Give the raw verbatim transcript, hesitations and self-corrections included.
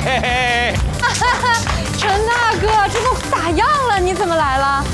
嘿嘿。 陈大哥，这都打烊了，你怎么来了？